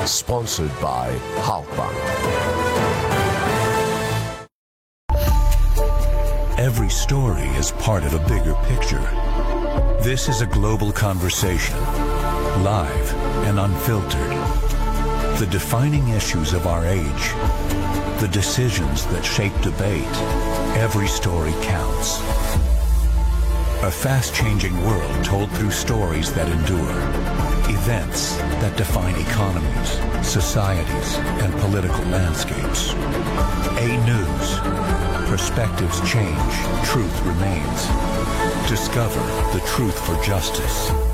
Sponsored by Halkbank. Every story is part of a bigger picture. This is a global conversation, live and unfiltered. The defining issues of our age, the decisions that shape debate, every story counts. A fast-changing world told through stories that endure. Events that define economies, societies, and political landscapes. A News. Perspectives change, truth remains. Discover the truth for justice.